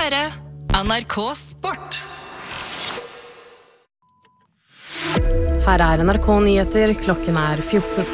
høre NRK Sport. Her NRK Nyheter, klokken 14.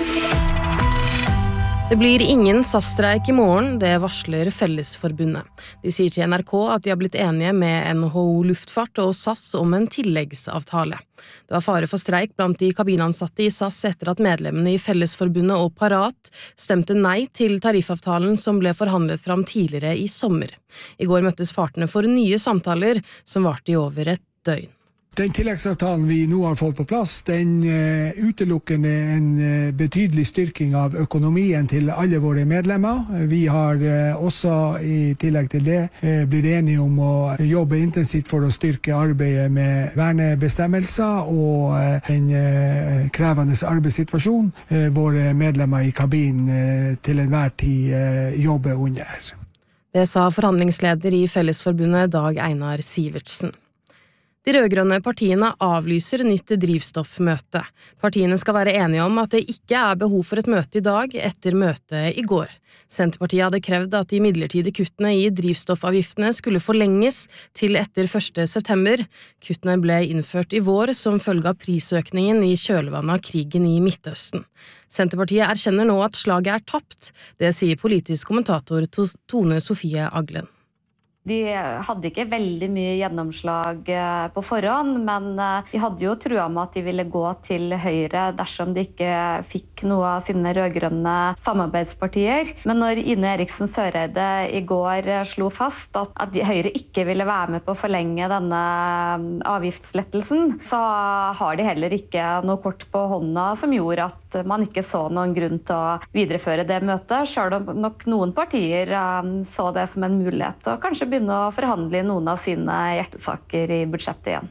Det blir ingen SAS-streik I morgen, det varsler Fellesforbundet. De sier til NRK at de har blitt enige med NHO Luftfart og SAS om en tilleggsavtale. Det var fare for streik blant de kabinansatte I SAS etter at medlemmene I Fellesforbundet og Parat stemte nei til tariffavtalen som ble forhandlet fram tidligere I sommer. I går møttes partene for nye samtaler som varte I over et døgn. Den tilleggsavtalen vi nå har fått på plass, den utelukker en betydelig styrking av økonomien til alle våre medlemmer. Vi har også I tillegg til det blitt enige om å jobbe intensivt for å styrke arbeidet med vernebestemmelser og den krevende arbeidssituasjon våre medlemmer I kabinen til enhver tid jobber under. Det sa forhandlingsleder I Fellesforbundet Dag Einar Sivertsen. De rødgrønne partiene avlyser nytt drivstoffmøte. Partiene skal være enige om at det ikke behov for et møte I dag etter møtet I går. Senterpartiet hadde krevd at de midlertidige kuttene I drivstoffavgiftene skulle forlenges til etter 1. september. Kuttene ble innført I vår som følge av prisøkningen I kjølvannet av krigen I Midtøsten. Senterpartiet erkjenner nå at slaget tapt. Det sier politisk kommentator Tone Sofie Aglen. De hadde ikke veldig mye gjennomslag på forhånd, men de hadde jo trua med at de ville gå til Høyre dersom de ikke fikk noe av sine rødgrønne samarbeidspartier. Men når Ine Eriksen Søreide I går slo fast at Høyre ikke ville være med på å forlenge denne avgiftslettelsen, så har de heller ikke noe kort på hånda som gjorde at man ikke så noen grunn til å videreføre det møtet, selv om nok noen partier så det som en mulighet og kanskje begynne å forhandle I noen av sine hjertesaker I budsjettet igjen.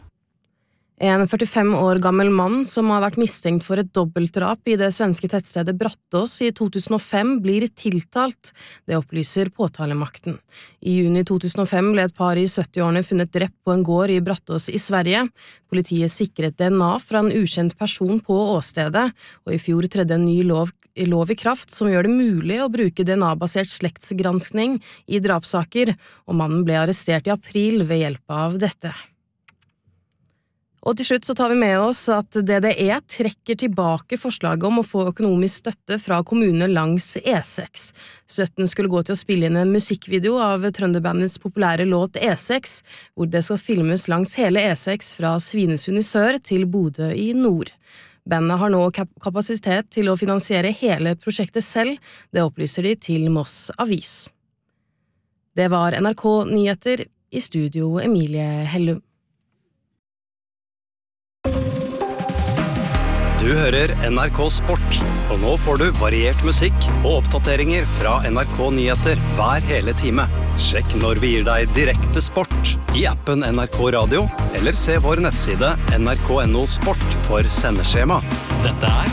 En 45 år gammel mann som har vært mistenkt for et dobbeltdrap I det svenske tettstedet Brattås I 2005 blir tiltalt, det opplyser påtalemakten. I juni 2005 ble et par I 70-årene funnet drept på en gård I Brattås I Sverige. Politiet sikret DNA fra en ukjent person på åstedet, og I fjor tredde en ny lov I kraft som gjør det mulig å bruke DNA-basert slektsgranskning I drapssaker, og mannen ble arrestert I april ved hjelp av dette. Og til slutt så tar vi med oss at DDE trekker tilbake forslaget om å få økonomisk støtte fra kommuner langs E6. Støtten skulle gå til å spille inn en musikkvideo av Trønderbandets populære låt E6, hvor det skal filmes langs hele E6 fra Svinesund I sør til Bodø I nord. Bandet har nå kapasitet til å finansiere hele prosjektet selv, det opplyser de til Moss Avis. Det var NRK Nyheter, I studio Emilie Hellum. Du hører NRK Sport, og nå får du variert musikk og oppdateringer fra NRK Nyheter hver hele time. Sjekk når vi gir deg direkte sport I appen NRK Radio, eller se vår nettside nrk.no sport for sendeskjema. Dette